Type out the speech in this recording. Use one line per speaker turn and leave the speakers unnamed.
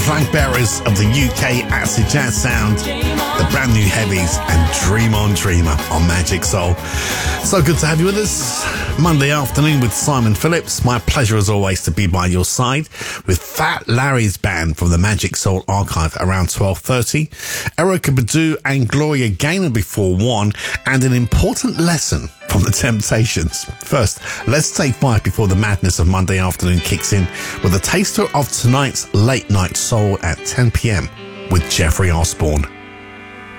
flag bearers of the UK acid jazz sound, the brand new Heavies, and Dream On Dreamer on Magic Soul. So good to have you with us. Monday afternoon with Simon Phillips. My pleasure as always to be by your side with Fat Larry's band from the Magic Soul archive around 12:30. Erykah Badu and Gloria Gaynor before 1, and an important lesson from the Temptations. First, let's take 5 before the madness of Monday afternoon kicks in with a taster of tonight's late night soul at 10 p.m. with Jeffrey Osborne.